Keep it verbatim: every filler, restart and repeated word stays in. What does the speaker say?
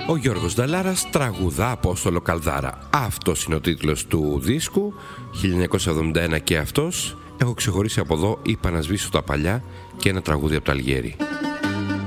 Ο Γιώργος Νταλάρας τραγουδά Απόστολο Καλδάρα. Αυτός είναι ο τίτλος του δίσκου, χίλια εννιακόσια εβδομήντα ένα και αυτός. Έχω ξεχωρίσει από εδώ «Είπα να σβήσω τα παλιά» και ένα τραγούδι από τα Αλγέρι.